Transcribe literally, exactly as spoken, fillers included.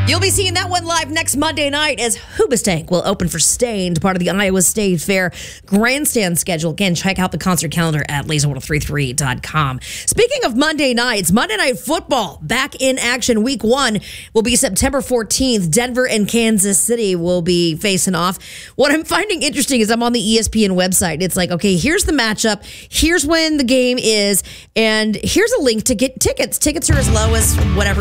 You'll be seeing that one live next Monday night as Hoobastank will open for Stained, part of the Iowa State Fair grandstand schedule. Again, check out the concert calendar at laser ten thirty-three dot com. Speaking of Monday nights, Monday Night Football back in action. Week one will be September fourteenth. Denver and Kansas City will be facing off. What I'm finding interesting is I'm on the E S P N website. It's like, okay, here's the matchup. Here's when the game is. And here's a link to get tickets. Tickets are as low as whatever.